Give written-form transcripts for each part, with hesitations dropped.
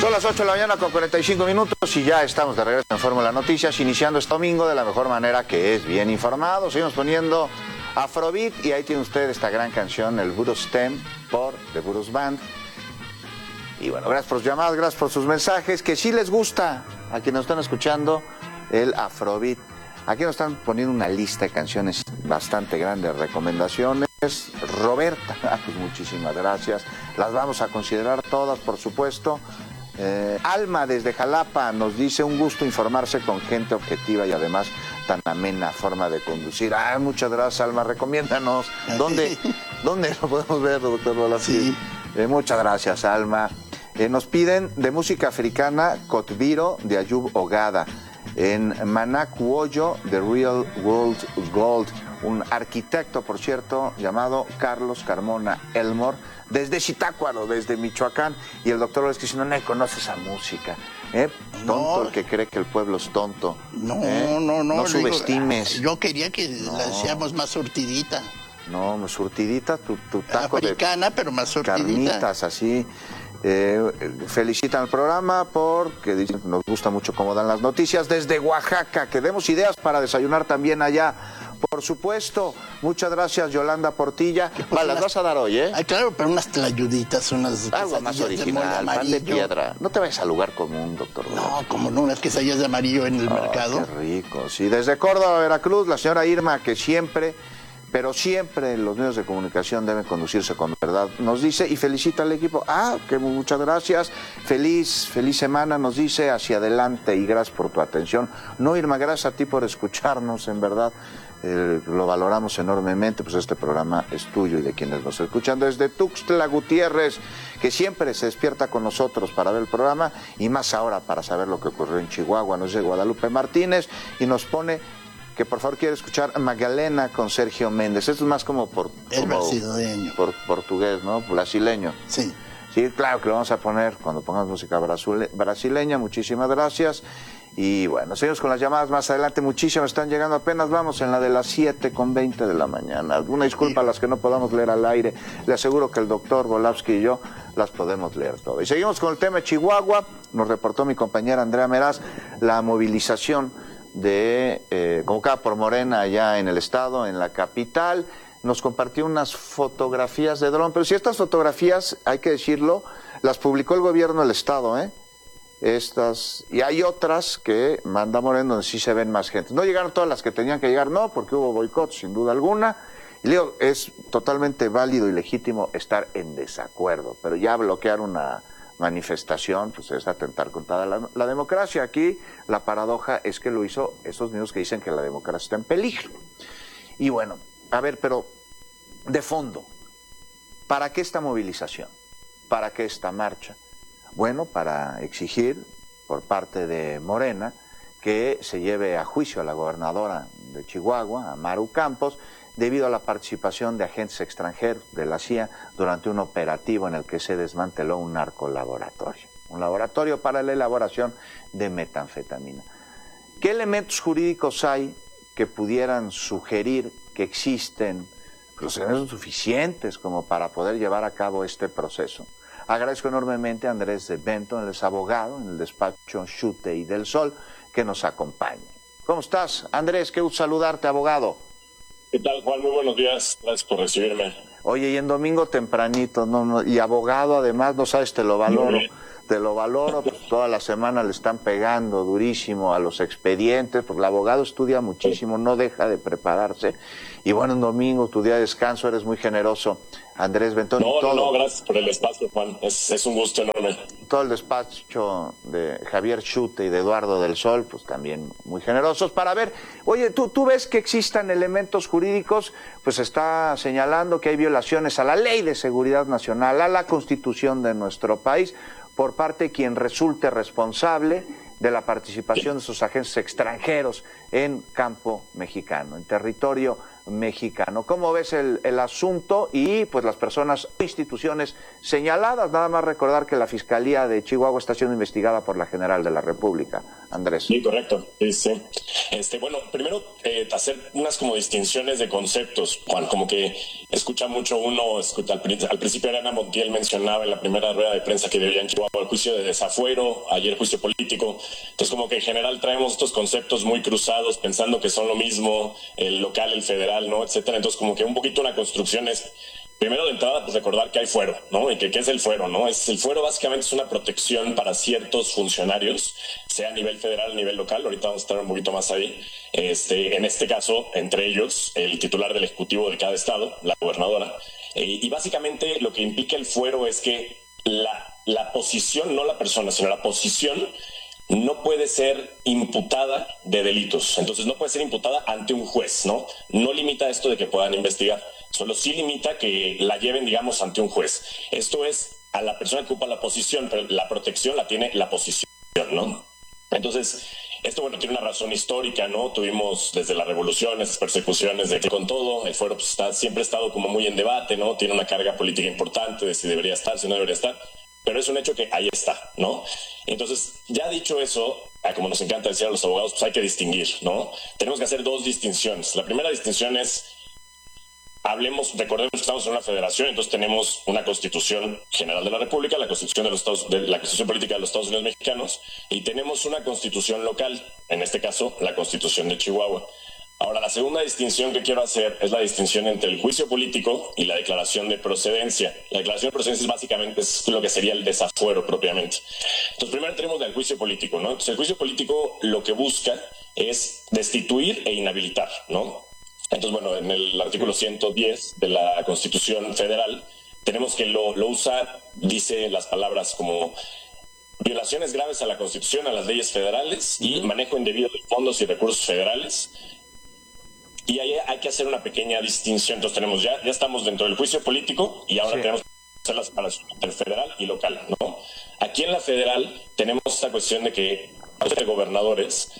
Son las 8 de la mañana con 45 minutos y ya estamos de regreso en Fórmula Noticias, iniciando este domingo de la mejor manera, que es bien informado. Seguimos poniendo Afrobeat y ahí tiene usted esta gran canción, el Voodoo Stem, por The Voodoo Band. Y bueno, gracias por sus llamadas, gracias por sus mensajes, que sí les gusta a quienes nos están escuchando el Afrobeat. Aquí nos están poniendo una lista de canciones bastante grande, recomendaciones. Roberta, pues muchísimas gracias. Las vamos a considerar todas, por supuesto. Alma desde Jalapa nos dice: un gusto informarse con gente objetiva y además tan amena forma de conducir. Muchas gracias, Alma, recomiéndanos dónde lo podemos ver, doctor Volafsky. Sí. Muchas gracias, Alma. Nos piden de música africana Kotviro de Ayub Ogada, en Manacuoyo de Real World Gold, un arquitecto, por cierto, llamado Carlos Carmona Elmore, desde Zitácuaro, desde Michoacán, y el doctor es que si no, nadie conoce esa música. Tonto el que cree que el pueblo es tonto. No subestimes. Yo quería que la hacíamos más surtidita. No, surtidita, tu taco africana, pero más surtidita. Carnitas, así. Felicitan al programa porque dicen que nos gusta mucho cómo dan las noticias desde Oaxaca, que demos ideas para desayunar también allá, por supuesto. Muchas gracias, Yolanda Portilla. Las vas a dar hoy, claro, pero unas tlayuditas, algo más original, pan de piedra. No te vayas al lugar común, doctor. No, como no, unas quesadillas de amarillo en el mercado. Qué rico. Sí, desde Córdoba, Veracruz, la señora Irma, que siempre, pero siempre los medios de comunicación deben conducirse con verdad, nos dice, y felicita al equipo. Que muchas gracias, feliz semana, nos dice, hacia adelante, y gracias por tu atención. No, Irma, gracias a ti por escucharnos, en verdad, lo valoramos enormemente, pues este programa es tuyo y de quienes nos escuchan. Desde Tuxtla Gutiérrez, que siempre se despierta con nosotros para ver el programa, y más ahora para saber lo que ocurrió en Chihuahua, nos dice Guadalupe Martínez, y nos pone que por favor quiere escuchar Magdalena con Sergio Méndez. Esto es más como brasileño. Por portugués, ¿no? Brasileño. Sí. Sí, claro que lo vamos a poner cuando pongamos música brasileña. Muchísimas gracias. Y bueno, seguimos con las llamadas más adelante. Muchísimas están llegando, apenas vamos en la de las 7:20 de la mañana. Una disculpa a las que no podamos leer al aire. Le aseguro que el doctor Volafsky y yo las podemos leer todas. Y seguimos con el tema de Chihuahua. Nos reportó mi compañera Andrea Meraz la movilización convocada por Morena allá en el estado, en la capital. Nos compartió unas fotografías de dron, pero si estas fotografías, hay que decirlo, las publicó el gobierno del estado, Estas, y hay otras que manda Morena donde sí se ven más gente. No llegaron todas las que tenían que llegar, no, porque hubo boicot, sin duda alguna. Y digo, es totalmente válido y legítimo estar en desacuerdo, pero ya bloquear una manifestación, pues es atentar contra la democracia. Aquí la paradoja es que lo hizo esos mismos que dicen que la democracia está en peligro. Y bueno, a ver, pero de fondo, ¿para qué esta movilización? ¿Para qué esta marcha? Bueno, para exigir por parte de Morena que se lleve a juicio a la gobernadora de Chihuahua, a Maru Campos, debido a la participación de agentes extranjeros de la CIA durante un operativo en el que se desmanteló un narcolaboratorio, un laboratorio para la elaboración de metanfetamina. ¿Qué elementos jurídicos hay que pudieran sugerir que existen los elementos suficientes como para poder llevar a cabo este proceso? Agradezco enormemente a Andrés de Benton, él es abogado en el despacho Schute y del Sol, que nos acompañe. ¿Cómo estás, Andrés? Qué gusto saludarte, abogado. ¿Qué tal, Juan? Muy buenos días. Gracias por recibirme. Oye, y en domingo tempranito, y abogado además, no sabes, te lo valoro, pues toda la semana le están pegando durísimo a los expedientes, porque el abogado estudia muchísimo, no deja de prepararse, y bueno, en domingo, tu día de descanso, eres muy generoso, Andrés Bentón. No, gracias por el espacio, Juan, es un gusto enorme. Todo el despacho de Javier Schute y de Eduardo del Sol, pues también muy generosos, para ver, oye, ¿tú ves que existan elementos jurídicos? Pues está señalando que hay violaciones a la Ley de Seguridad Nacional, a la Constitución de nuestro país, por parte de quien resulte responsable de la participación de sus agentes extranjeros en campo mexicano, en territorio mexicano. ¿Cómo ves el asunto y pues las personas, instituciones señaladas? Nada más recordar que la Fiscalía de Chihuahua está siendo investigada por la General de la República. Andrés. Sí, correcto. Sí. Bueno, primero hacer unas como distinciones de conceptos, Juan, como que escucha mucho uno, al principio Ariana Montiel mencionaba en la primera rueda de prensa que debía en Chihuahua el juicio de desafuero, ayer juicio político, entonces como que en general traemos estos conceptos muy cruzados pensando que son lo mismo, el local, el federal, ¿no? Etcétera, entonces como que un poquito una construcción es, primero de entrada, pues recordar que hay fuero, ¿no? Y que ¿qué es el fuero, no? El fuero básicamente es una protección para ciertos funcionarios, sea a nivel federal, a nivel local, ahorita vamos a estar un poquito más ahí. En este caso, entre ellos, el titular del Ejecutivo de cada estado, la gobernadora. Y básicamente lo que implica el fuero es que la posición, no la persona, sino la posición, no puede ser imputada de delitos. Entonces no puede ser imputada ante un juez, ¿no? No limita esto de que puedan investigar. Solo sí limita que la lleven, digamos, ante un juez. Esto es a la persona que ocupa la posición, pero la protección la tiene la posición, ¿no? Entonces, esto, bueno, tiene una razón histórica, ¿no? Tuvimos desde la revolución, esas persecuciones de que con todo, el fuero pues, siempre ha estado como muy en debate, ¿no? Tiene una carga política importante de si debería estar, si no debería estar, pero es un hecho que ahí está, ¿no? Entonces, ya dicho eso, como nos encanta decir a los abogados, pues hay que distinguir, ¿no? Tenemos que hacer dos distinciones. La primera distinción es, recordemos que estamos en una federación, entonces tenemos una Constitución General de la República, la Constitución la Constitución Política de los Estados Unidos Mexicanos, y tenemos una Constitución local, en este caso, la Constitución de Chihuahua. Ahora, la segunda distinción que quiero hacer es la distinción entre el juicio político y la declaración de procedencia. La declaración de procedencia básicamente es lo que sería el desafuero propiamente. Entonces, primero tenemos el juicio político, ¿no? Entonces, el juicio político lo que busca es destituir e inhabilitar, ¿no? Entonces, bueno, en el artículo 110 de la Constitución Federal tenemos que lo usa, dice las palabras como violaciones graves a la Constitución, a las leyes federales y manejo indebido de fondos y recursos federales. Y ahí hay que hacer una pequeña distinción. Entonces tenemos ya estamos dentro del juicio político y ahora tenemos que hacer la separación entre federal y local, ¿no? Aquí en la federal tenemos esta cuestión de que los gobernadores,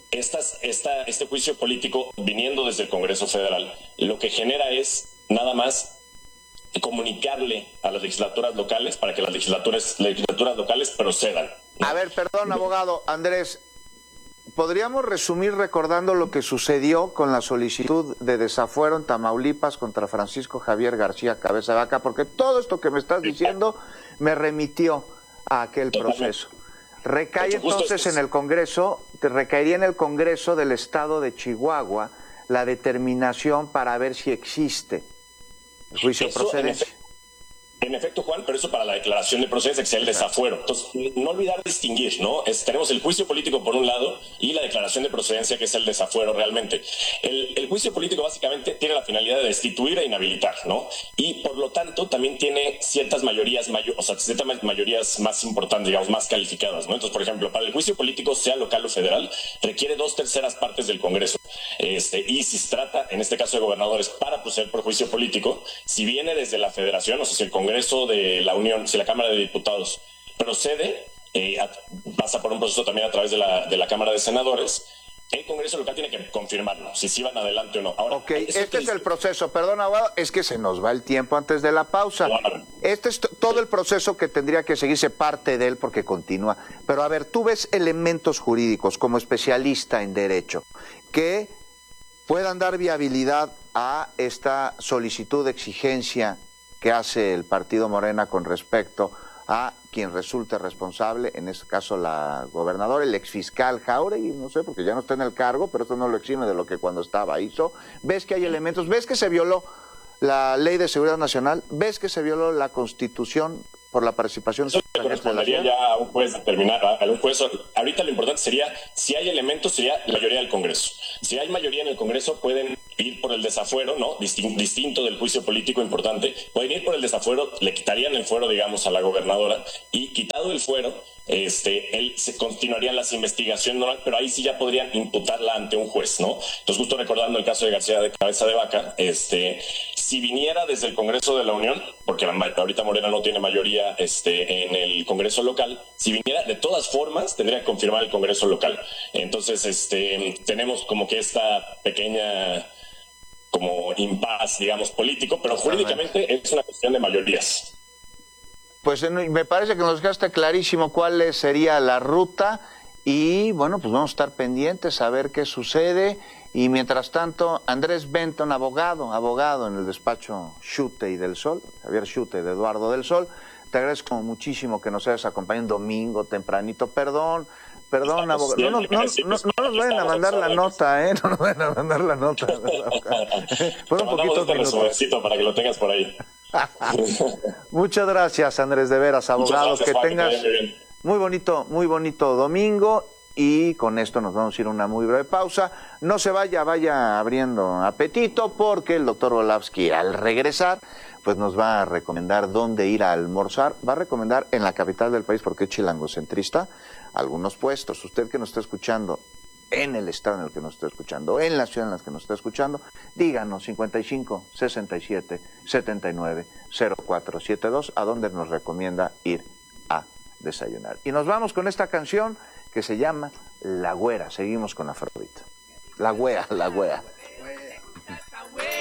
este juicio político viniendo desde el Congreso Federal, lo que genera es nada más comunicarle a las legislaturas locales para que las legislaturas locales procedan, ¿no? A ver, perdón, abogado Andrés, ¿podríamos resumir recordando lo que sucedió con la solicitud de desafuero en Tamaulipas contra Francisco Javier García Cabeza de Vaca? Porque todo esto que me estás diciendo me remitió a aquel proceso. Recae entonces en el Congreso, recaería en el Congreso del Estado de Chihuahua la determinación para ver si existe el juicio de procedencia. En efecto, Juan, pero eso para la declaración de procedencia, que sea el desafuero. Entonces, no olvidar distinguir, ¿no? Tenemos el juicio político por un lado y la declaración de procedencia, que es el desafuero realmente. El juicio político básicamente tiene la finalidad de destituir e inhabilitar, ¿no? Y por lo tanto también tiene ciertas mayorías, ciertas mayorías más importantes, digamos, más calificadas, ¿no? Entonces, por ejemplo, para el juicio político, sea local o federal, requiere 2/3 partes del Congreso. Y si se trata, en este caso de gobernadores, para proceder por juicio político, si viene desde la federación, o sea, si el Congreso de la Unión, si la Cámara de Diputados procede, pasa por un proceso también a través de la Cámara de Senadores, el Congreso local tiene que confirmarlo, si sí van adelante o no. Ahora, este es el proceso, perdón, abogado, es que se nos va el tiempo antes de la pausa. Claro. Este es todo el proceso que tendría que seguirse, parte de él porque continúa. Pero a ver, tú ves elementos jurídicos como especialista en derecho que puedan dar viabilidad a esta solicitud de exigencia que hace el partido Morena con respecto a quien resulte responsable, en este caso la gobernadora, el exfiscal Jáuregui, no sé, porque ya no está en el cargo, pero esto no lo exime de lo que cuando estaba hizo. ¿Ves que hay elementos? ¿Ves que se violó la Ley de Seguridad Nacional? ¿Ves que se violó la Constitución por la participación? Eso correspondería ya a un juez determinar, a un juez. Ahorita lo importante sería, si hay elementos, sería la mayoría del Congreso. Si hay mayoría en el Congreso, pueden ir por el desafuero, ¿no? Distinto del juicio político importante. Pueden ir por el desafuero, le quitarían el fuero, digamos, a la gobernadora, y quitado el fuero, él se continuarían las investigaciones normal, pero ahí sí ya podrían imputarla ante un juez, ¿no? Entonces, justo recordando el caso de García de Cabeza de Vaca, si viniera desde el Congreso de la Unión, porque ahorita Morena no tiene mayoría en el Congreso local, si viniera, de todas formas, tendría que confirmar el Congreso local. Entonces, tenemos como que esta pequeña como impas, digamos, político, pero jurídicamente es una cuestión de mayorías. Pues me parece que nos dejaste clarísimo cuál sería la ruta y bueno, pues vamos a estar pendientes a ver qué sucede y mientras tanto, Andrés Benton, abogado en el despacho Schute y del Sol, Javier Schute de Eduardo del Sol, te agradezco muchísimo que nos hayas acompañado un domingo tempranito, perdón, abogado, no nos vayan a mandar la nota, no nos vayan a mandar la nota. Fue un poquito resumencito para que lo tengas por ahí. Muchas gracias, Andrés, de veras, abogado, gracias, que Juan, tengas muy bonito domingo y con esto nos vamos a ir a una muy breve pausa. No se vaya abriendo apetito porque el doctor Volavsky al regresar pues nos va a recomendar dónde ir a almorzar, va a recomendar en la capital del país porque es chilangocentrista algunos puestos. Usted que nos está escuchando en el estado en el que nos está escuchando, en la ciudad en la que nos está escuchando, díganos 55 67 79 0472 a dónde nos recomienda ir a desayunar. Y nos vamos con esta canción que se llama La Güera. Seguimos con Afrodita. La Güera.